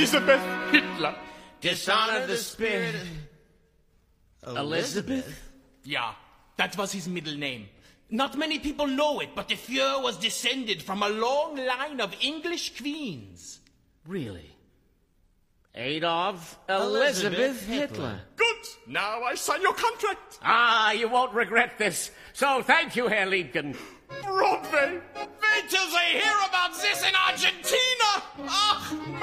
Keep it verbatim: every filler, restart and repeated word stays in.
Elizabeth Hitler. Dishonor the spirit. Elizabeth? Yeah, that was his middle name. Not many people know it, but the Fuhrer was descended from a long line of English queens. Really? Adolf Elizabeth Hitler. Good. Now I sign your contract. Ah, you won't regret this. So thank you, Herr Liebken. Broadway. Wait till they hear about this in Argentina. Ach,